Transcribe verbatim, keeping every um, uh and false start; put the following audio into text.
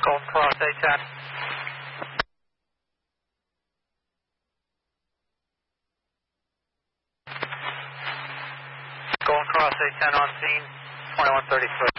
Golden Cross A ten. Golden Cross A ten on scene, twenty-one thirty-three.